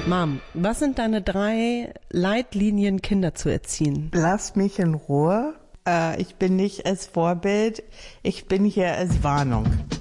Mom, was sind deine 3 Leitlinien, Kinder zu erziehen? Lass mich in Ruhe. Ich bin nicht als Vorbild, ich bin hier als Warnung.